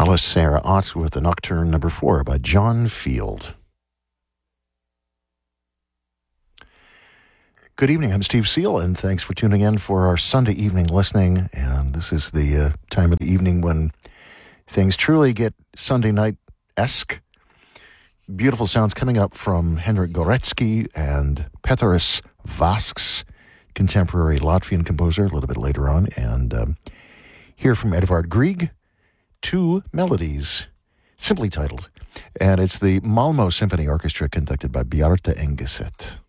Alice Sarah Ott with the Nocturne number 4 by John Field. Good evening, I'm Steve Seal, and thanks for tuning in for our Sunday evening listening. And this is the time of the evening when things truly get Sunday night-esque. Beautiful sounds coming up from Henrik Goretzky and Peteris Vasks, contemporary Latvian composer, a little bit later on. And here from Edvard Grieg, Two Melodies, simply titled. And it's the Malmö Symphony Orchestra conducted by Bjarte Engeset.